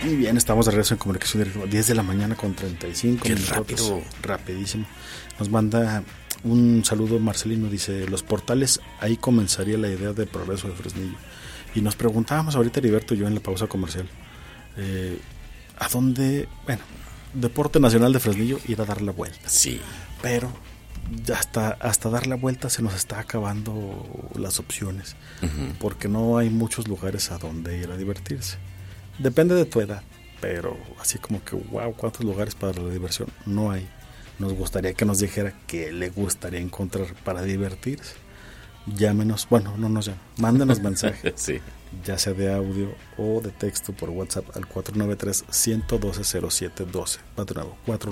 Y bien, estamos de regreso en Comunicación Directa, 10 de la mañana con 35 Qué minutos. rápido. Rapidísimo. Nos manda un saludo Marcelino, dice, los portales, ahí comenzaría la idea de progreso de Fresnillo. Y nos preguntábamos ahorita, Heriberto y yo, en la pausa comercial, ¿a dónde? Bueno, Deporte Nacional de Fresnillo, ir a dar la vuelta. Sí. Pero ya hasta dar la vuelta se nos está acabando las opciones, porque no hay muchos lugares a donde ir a divertirse. Depende de tu edad, pero así como que, wow, ¿cuántos lugares para la diversión? No hay. Nos gustaría que nos dijera qué le gustaría encontrar para divertirse. Llámenos, bueno, no nos llamen, mándenos mensaje, Sí. ya sea de audio o de texto por WhatsApp al 493-112-0712. De nuevo,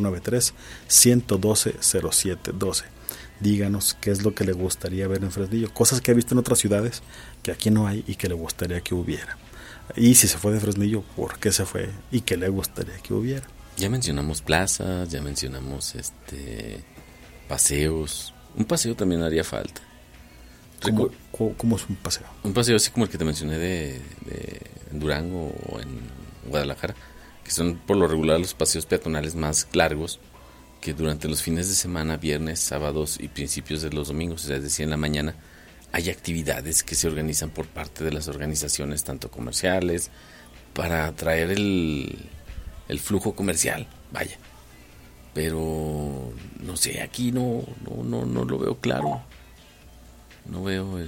493-112-0712. Díganos qué es lo que le gustaría ver en Fresnillo, cosas que ha visto en otras ciudades que aquí no hay y que le gustaría que hubiera. Y si se fue de Fresnillo, ¿por qué se fue? Y qué le gustaría que hubiera. Ya mencionamos plazas, ya mencionamos paseos. Un paseo también haría falta. ¿Cómo es un paseo? Un paseo así como el que te mencioné de en Durango o en Guadalajara, que son por lo regular los paseos peatonales más largos, que durante los fines de semana, viernes, sábados y principios de los domingos, o sea, es decir, en la mañana, hay actividades que se organizan por parte de las organizaciones, tanto comerciales, para atraer el flujo comercial, vaya. Pero no sé, aquí no lo veo claro. No veo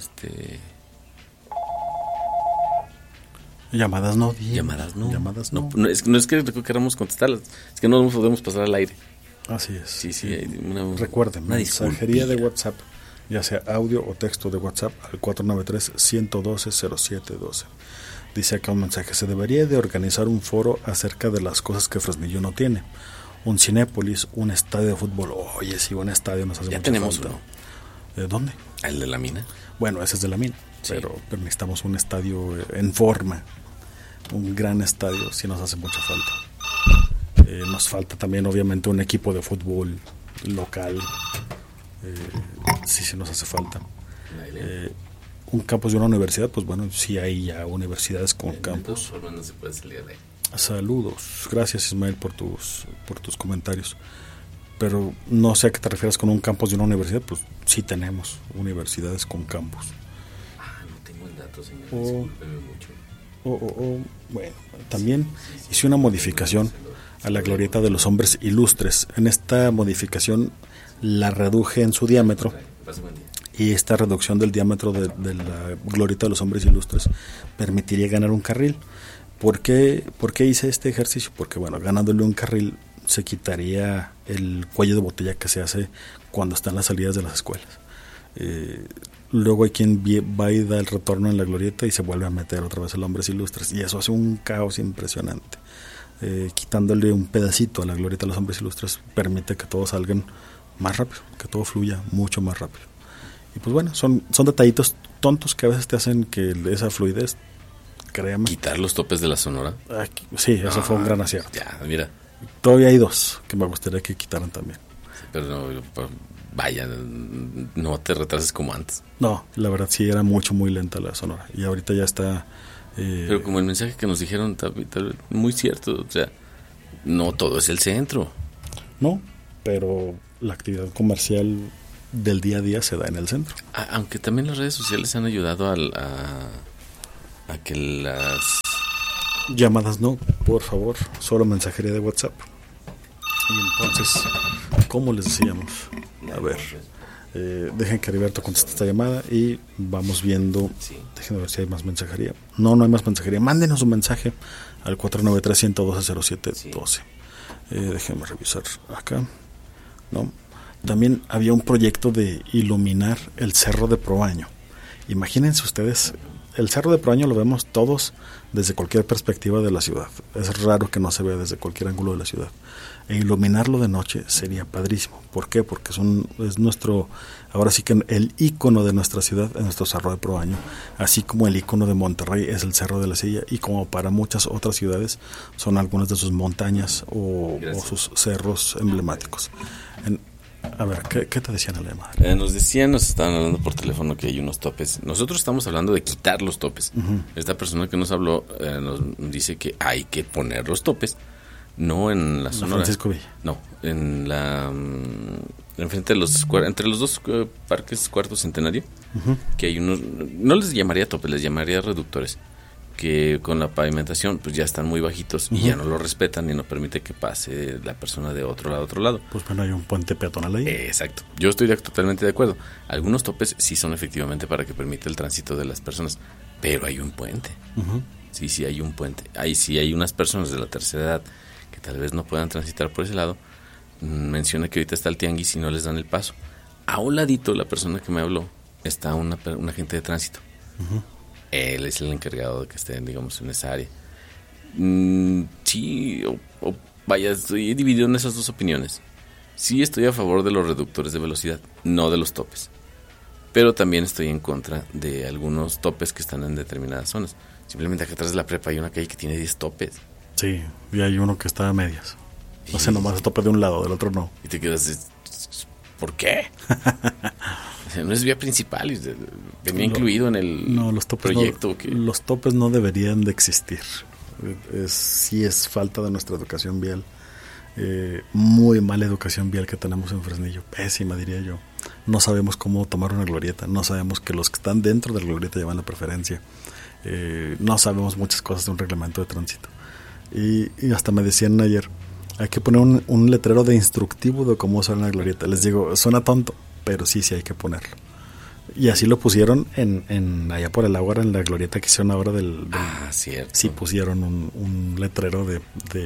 Llamadas no. Llamadas no. No. No es que queramos contestarlas, es que no nos podemos pasar al aire. Así es. Sí. Recuerden, una mensajería de disculpilla. WhatsApp, ya sea audio o texto de WhatsApp al 493-112-0712. Dice acá un mensaje: se debería de organizar un foro acerca de las cosas que Fresnillo no tiene. Un Cinépolis, un estadio de fútbol. Oye, sí, un estadio nos hace Ya mucha tenemos falta. uno. ¿Dónde? ¿El de la mina? Bueno, ese es de la mina, Sí. pero necesitamos un estadio en forma. Un gran estadio, sí nos hace mucha falta. Nos falta también, obviamente, un equipo de fútbol local. Sí nos hace falta. Un campus de una universidad, pues bueno, sí hay ya universidades con campus. No se puede salir de ahí. Saludos, gracias Ismael por tus comentarios. Pero no sé a qué te refieres con un campus de una universidad, pues sí tenemos universidades con campus. No tengo el dato, señor, discúlpeme mucho. Bueno, también hice una modificación a la glorieta de los hombres ilustres. En esta modificación la reduje en su diámetro, y esta reducción del diámetro de la glorieta de los hombres ilustres permitiría ganar un carril. ¿Por qué hice este ejercicio? Porque bueno, ganándole un carril se quitaría el cuello de botella que se hace cuando están las salidas de las escuelas. Luego hay quien va y da el retorno en la glorieta y se vuelve a meter otra vez el hombres ilustres, y eso hace un caos impresionante. Quitándole un pedacito a la glorieta de los hombres ilustres permite que todos salgan más rápido, que todo fluya mucho más rápido. Y pues bueno, son detallitos tontos que a veces te hacen que esa fluidez, créame. ¿Quitar los topes de la Sonora? Sí, eso fue un gran acierto. Ya, mira. Todavía hay dos que me gustaría que quitaran también. Pero vaya, no te retrases como antes. No, la verdad sí era muy lenta la Sonora, y ahorita ya está. Pero como el mensaje que nos dijeron, muy cierto, o sea, no todo es el centro. No, pero la actividad comercial del día a día se da en el centro. Aunque también las redes sociales han ayudado a que las llamadas no, por favor, solo mensajería de WhatsApp. Y entonces, ¿cómo les decíamos? A ver, dejen que Heriberto conteste esta llamada y vamos viendo. Déjenme ver si hay más mensajería. No hay más mensajería. Mándenos un mensaje al 493-112-0712. Déjenme revisar acá. No. También había un proyecto de iluminar el Cerro de Proaño. Imagínense ustedes, el Cerro de Proaño lo vemos todos desde cualquier perspectiva de la ciudad. Es raro que no se vea desde cualquier ángulo de la ciudad. E iluminarlo de noche sería padrísimo. ¿Por qué? Porque es nuestro, ahora sí que el ícono de nuestra ciudad es nuestro Cerro de Proaño, así como el ícono de Monterrey es el Cerro de la Silla, y como para muchas otras ciudades son algunas de sus montañas o sus cerros emblemáticos. A ver, ¿qué te decían a la llamada? Nos estaban hablando por teléfono que hay unos topes. Nosotros estamos hablando de quitar los topes. Esta persona que nos habló nos dice que hay que poner los topes, no en la Sonora. Francisco Villa. No, en la enfrente de entre los dos parques Cuarto Centenario, que hay unos, no les llamaría topes, les llamaría reductores, que con la pavimentación pues ya están muy bajitos y ya no lo respetan y no permite que pase la persona de otro lado a otro lado. Pues bueno, hay un puente peatonal ahí. Exacto. Yo estoy totalmente de acuerdo. Algunos topes sí son efectivamente para que permita el tránsito de las personas, pero hay un puente. Sí hay un puente. Ahí sí hay unas personas de la tercera edad que tal vez no puedan transitar por ese lado. Menciona que ahorita está el tianguis y no les dan el paso. A un ladito, la persona que me habló, está un agente de tránsito. Él es el encargado de que estén, digamos, en esa área. Sí, vaya, estoy dividido en esas dos opiniones. Sí estoy a favor de los reductores de velocidad, no de los topes. Pero también estoy en contra de algunos topes que están en determinadas zonas. Simplemente acá atrás de la prepa hay una calle que tiene 10 topes. Sí, y hay uno que está a medias. No sé, nomás tope de un lado, del otro no. Y te quedas, ¿por qué? O sea, no es vía principal, venía incluido en el proyecto. Los topes no deberían de existir. Sí es falta de nuestra educación vial. Muy mala educación vial que tenemos en Fresnillo. Pésima, diría yo. No sabemos cómo tomar una glorieta. No sabemos que los que están dentro de la glorieta llevan la preferencia. No sabemos muchas cosas de un reglamento de tránsito. Y hasta me decían ayer, hay que poner un letrero de instructivo de cómo usar una glorieta. Les digo, suena tonto, pero sí hay que ponerlo. Y así lo pusieron en allá por el Águara, en la glorieta que hicieron ahora cierto. Sí pusieron un letrero de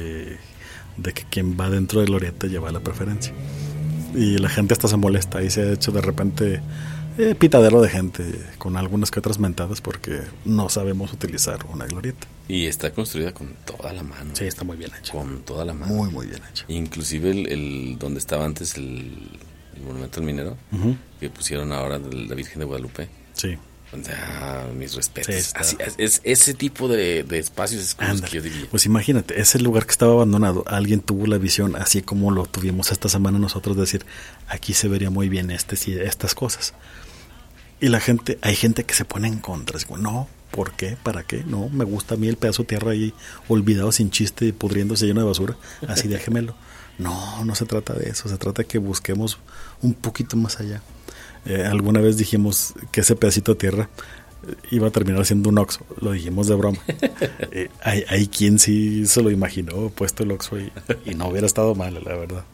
que quien va dentro de la glorieta lleva la preferencia. Y la gente hasta se molesta y se ha hecho de repente pitadero de gente con algunas que otras mentadas porque no sabemos utilizar una glorieta. Y está construida con toda la mano. Sí, está muy bien hecha. Con toda la mano. Muy, muy bien hecha. Inclusive el donde estaba antes el monumento al minero, que pusieron ahora de la Virgen de Guadalupe. Sí. O sea, mis respetos. Sí, así, es ese tipo de espacios es que yo diría. Pues imagínate, ese lugar que estaba abandonado, alguien tuvo la visión, así como lo tuvimos esta semana nosotros, de decir, aquí se vería muy bien estas cosas. Y hay gente que se pone en contra. Digo, no, ¿por qué? ¿Para qué? No, me gusta a mí el pedazo de tierra ahí olvidado, sin chiste, y pudriéndose lleno de basura. Así déjemelo. No se trata de eso. Se trata de que busquemos un poquito más allá. Alguna vez dijimos que ese pedacito de tierra iba a terminar siendo un Oxxo. Lo dijimos de broma. Hay quien sí se lo imaginó puesto el Oxxo y no hubiera estado mal, la verdad.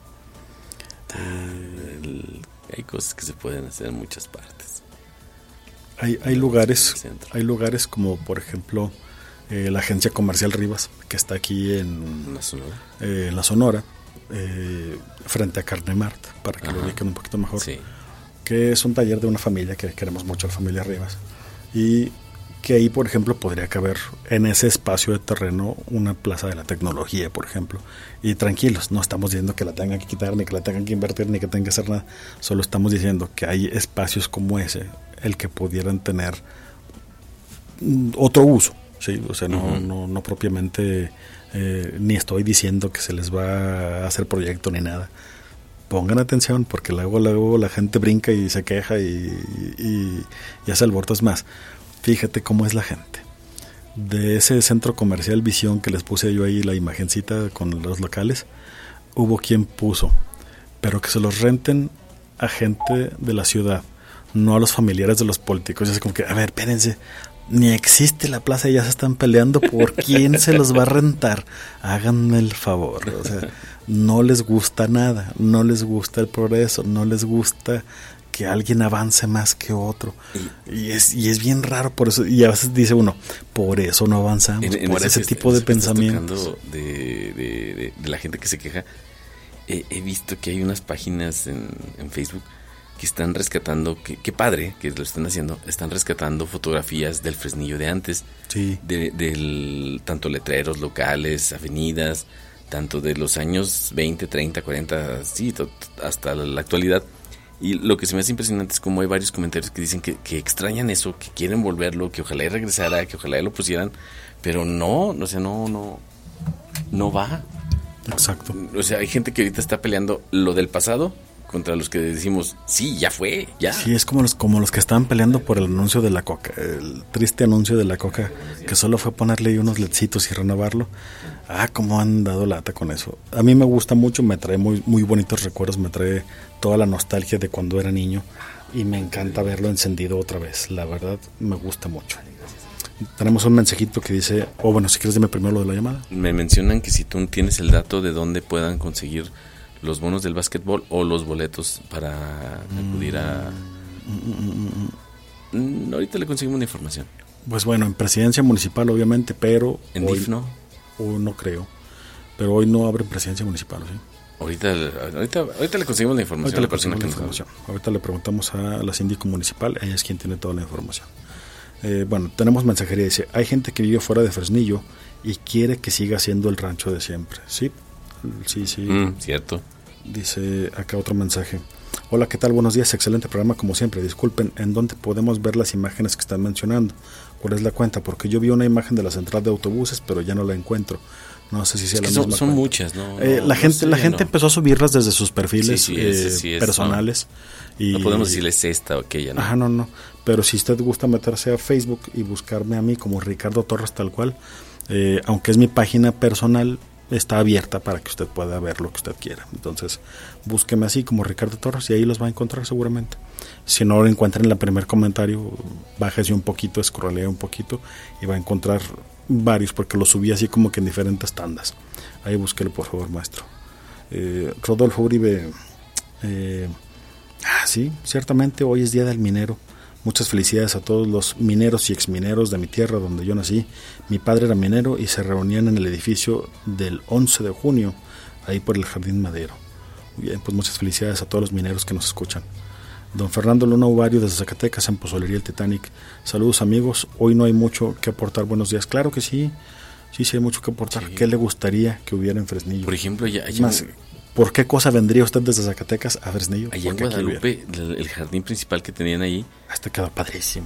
Hay cosas que se pueden hacer en muchas partes. Hay lugares como por ejemplo la agencia comercial Rivas, que está aquí en la Sonora, frente a Carne Mart, para que lo ubiquen un poquito mejor. Sí. Que es un taller de una familia que queremos mucho, la familia Rivas, y que ahí por ejemplo podría caber en ese espacio de terreno una plaza de la tecnología, por ejemplo, y tranquilos, no estamos diciendo que la tengan que quitar, ni que la tengan que invertir, ni que tengan que hacer nada, solo estamos diciendo que hay espacios como ese, el que pudieran tener otro uso, ¿sí? O sea, no propiamente, ni estoy diciendo que se les va a hacer proyecto ni nada. Pongan atención, porque luego la gente brinca y se queja y hace alborotos más. Fíjate cómo es la gente. De ese centro comercial Visión que les puse yo ahí la imagencita con los locales, hubo quien puso, pero que se los renten a gente de la ciudad, no a los familiares de los políticos. Es como que, a ver, espérense, ni existe la plaza y ya se están peleando por quién se los va a rentar. Háganme el favor. O sea, no les gusta nada, no les gusta el progreso, no les gusta que alguien avance más que otro. Y es bien raro por eso. Y a veces dice uno, por eso no avanzamos, por ese tipo de pensamientos. De la gente que se queja, he visto que hay unas páginas en Facebook que están rescatando, qué padre que lo están haciendo, están rescatando fotografías del Fresnillo de antes, sí, tanto letreros locales, avenidas, tanto de los años 20, 30, 40, sí, hasta la actualidad. Y lo que se me hace impresionante es como hay varios comentarios que dicen que extrañan eso, que quieren volverlo, que ojalá regresara, que ojalá lo pusieran, pero no, o sea, no va. Exacto. O sea, hay gente que ahorita está peleando lo del pasado contra los que decimos, sí, ya fue, ya. Sí, es como los que estaban peleando por el anuncio de la Coca, el triste anuncio de la Coca, que solo fue ponerle ahí unos ledcitos y renovarlo. Cómo han dado lata con eso. A mí me gusta mucho, me trae muy, muy bonitos recuerdos, me trae toda la nostalgia de cuando era niño y me encanta verlo encendido otra vez. La verdad, me gusta mucho. Tenemos un mensajito que dice, si quieres dime primero lo de la llamada. Me mencionan que si tú tienes el dato de dónde puedan conseguir los bonos del básquetbol o los boletos para acudir a... Ahorita le conseguimos la información. Pues bueno, en Presidencia Municipal obviamente, pero... ¿En DIF no? No creo, pero hoy no abre Presidencia Municipal, ¿sí? Ahorita le conseguimos la información. Ahorita le preguntamos a la síndico municipal, ella es quien tiene toda la información. Tenemos mensajería, dice, hay gente que vive fuera de Fresnillo y quiere que siga siendo el rancho de siempre. Sí. Cierto. Dice acá otro mensaje. Hola, ¿qué tal? Buenos días, excelente programa como siempre. Disculpen, ¿en dónde podemos ver las imágenes que están mencionando? ¿Cuál es la cuenta? Porque yo vi una imagen de la central de autobuses, pero ya no la encuentro. No sé si sea la misma. Son muchas, ¿no? La gente empezó a subirlas desde sus perfiles personales. No podemos decirles esta o aquella, ¿no? No. Pero si usted gusta meterse a Facebook y buscarme a mí como Ricardo Torres tal cual, aunque es mi página personal, está abierta para que usted pueda ver lo que usted quiera. Entonces, búsqueme así como Ricardo Torres y ahí los va a encontrar seguramente. Si no lo encuentra en el primer comentario, bájese un poquito, scrollea un poquito y va a encontrar varios, porque los subí así como que en diferentes tandas. Ahí búsquelo, por favor, maestro. Rodolfo Uribe. Sí, ciertamente hoy es Día del Minero. Muchas felicidades a todos los mineros y exmineros de mi tierra donde yo nací. Mi padre era minero y se reunían en el edificio del 11 de junio, ahí por el Jardín Madero. Bien, pues muchas felicidades a todos los mineros que nos escuchan. Don Fernando Luna Uvario desde Zacatecas, en Pozolería El Titanic. Saludos amigos, hoy no hay mucho que aportar. Buenos días. Claro que sí hay mucho que aportar. Sí. ¿Qué le gustaría que hubiera en Fresnillo? Por ejemplo, ¿por qué cosa vendría usted desde Zacatecas a Fresnillo? Allá en Guadalupe, el jardín principal que tenían ahí. Hasta quedó padrísimo.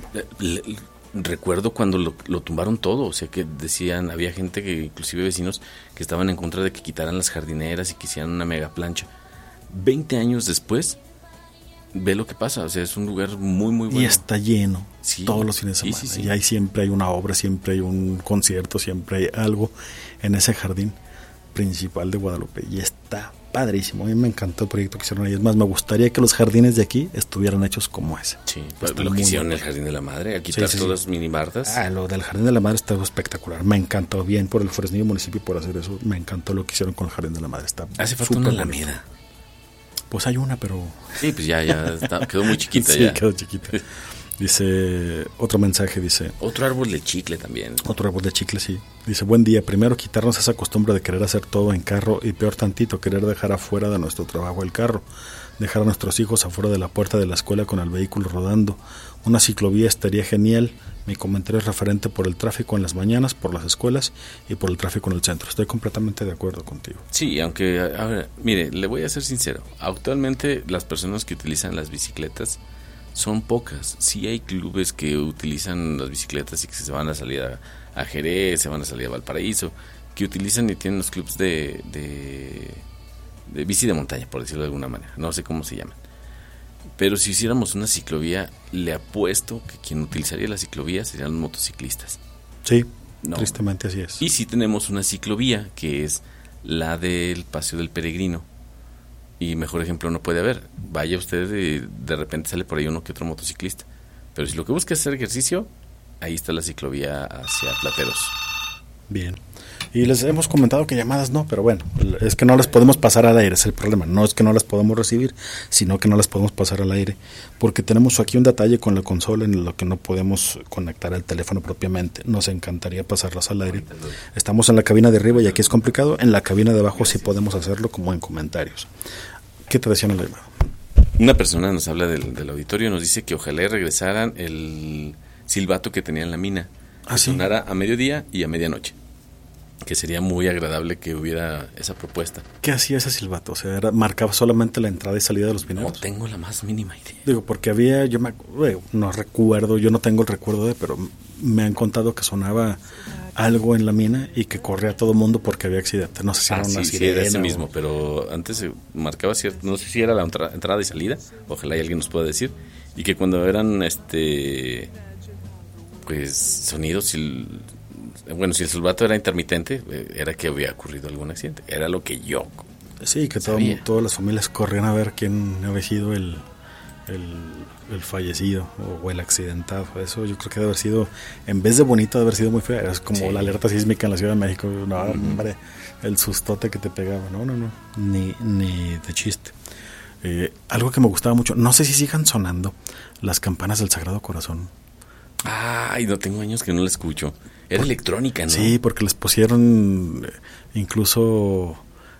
Recuerdo cuando lo tumbaron todo, o sea que decían, había gente que, inclusive vecinos, que estaban en contra de que quitaran las jardineras y que hicieran una mega plancha. 20 años después, ve lo que pasa, o sea, es un lugar muy, muy bueno. Y está lleno, todos los fines de semana. Sí. Y ahí siempre hay una obra, siempre hay un concierto, siempre hay algo en ese jardín principal de Guadalupe. Y está padrísimo. A mí me encantó el proyecto que hicieron ahí. Es más, me gustaría que los jardines de aquí estuvieran hechos como ese. Sí, lo que hicieron en el Jardín de la Madre, aquí quitar todas las mini bardas. Lo del Jardín de la Madre está espectacular. Me encantó, bien por el Fresnillo municipio por hacer eso. Me encantó lo que hicieron con el Jardín de la Madre. Hace falta una alameda. Pues hay una, pero... Sí, pues ya quedó muy chiquita. Sí, quedó chiquita. Dice, otro mensaje, dice... Otro árbol de chicle también. Otro árbol de chicle, sí. Dice, buen día, primero quitarnos esa costumbre de querer hacer todo en carro y peor tantito, querer dejar afuera de nuestro trabajo el carro. Dejar a nuestros hijos afuera de la puerta de la escuela con el vehículo rodando. Una ciclovía estaría genial. Mi comentario es referente por el tráfico en las mañanas, por las escuelas y por el tráfico en el centro. Estoy completamente de acuerdo contigo. Sí, aunque, a ver, mire, le voy a ser sincero. Actualmente las personas que utilizan las bicicletas son pocas. Sí hay clubes que utilizan las bicicletas y que se van a salir a Jerez, se van a salir a Valparaíso, que utilizan y tienen los clubes de bici de montaña, por decirlo de alguna manera. No sé cómo se llaman. Pero si hiciéramos una ciclovía, le apuesto que quien utilizaría la ciclovía serían los motociclistas. Sí, tristemente así es. Y si tenemos una ciclovía, que es la del Paseo del Peregrino, y mejor ejemplo no puede haber. Vaya usted y de repente sale por ahí uno que otro motociclista. Pero si lo que busca es hacer ejercicio, ahí está la ciclovía hacia Plateros. Bien. Y les hemos comentado que llamadas no, pero bueno, es que no las podemos pasar al aire, es el problema. No es que no las podemos recibir, sino que no las podemos pasar al aire, porque tenemos aquí un detalle con la consola en lo que no podemos conectar al teléfono propiamente. Nos encantaría pasarlas al aire. Estamos en la cabina de arriba y aquí es complicado. En la cabina de abajo sí podemos hacerlo, como en comentarios. ¿Qué te decían en la llamada? Una persona nos habla del auditorio, nos dice que ojalá regresaran el silbato que tenía en la mina, que sonara a mediodía y a medianoche. Que sería muy agradable que hubiera esa propuesta. ¿Qué hacía ese silbato? O sea, ¿marcaba solamente la entrada y salida de los mineros? No tengo la más mínima idea. Digo, porque había, no recuerdo, yo no tengo el recuerdo pero me han contado que sonaba algo en la mina y que corría a todo mundo porque había accidente. No sé si era una sirena. Sí, era ese mismo, pero antes se marcaba cierto, no sé si era la entrada y salida, ojalá y alguien nos pueda decir, y que cuando eran pues sonidos, si el silbato era intermitente, era que había ocurrido algún accidente. Era lo que yo sí, que todas las familias corrían a ver quién había sido el fallecido o el accidentado. Eso yo creo que debe haber sido, en vez de bonito, debe haber sido muy feo. Es como la alerta sísmica en la Ciudad de México. No, hombre, el sustote que te pegaba. No, ni de chiste. Algo que me gustaba mucho, no sé si sigan sonando las campanas del Sagrado Corazón. Ay, no, tengo años que no la escucho. Era electrónica, ¿no? Sí, porque les pusieron incluso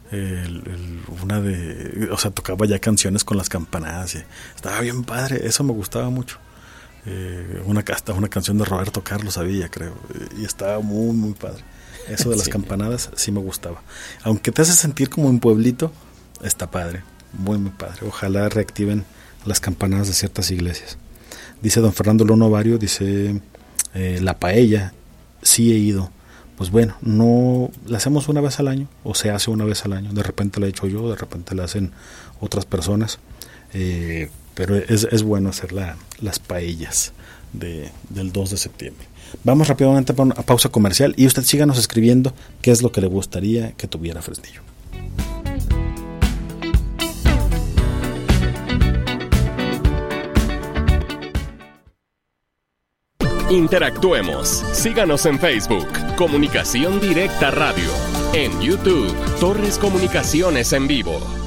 o sea, tocaba ya canciones con las campanadas. Estaba bien padre, eso me gustaba mucho. Una canción de Roberto Carlos había, creo, y estaba muy, muy padre. Eso de las campanadas sí me gustaba. Aunque te hace sentir como en pueblito, está padre, muy, muy padre. Ojalá reactiven las campanadas de ciertas iglesias. Dice don Fernando Lono Vario, dice, la paella, sí he ido. Pues bueno, no la hacemos una vez al año, o se hace una vez al año. De repente la he hecho yo, de repente la hacen otras personas. Pero es bueno hacer las paellas del 2 de septiembre. Vamos rápidamente a una pausa comercial y usted síganos escribiendo qué es lo que le gustaría que tuviera Fresnillo. Interactuemos. Síganos en Facebook, Comunicación Directa Radio. En YouTube, Torres Comunicaciones en Vivo.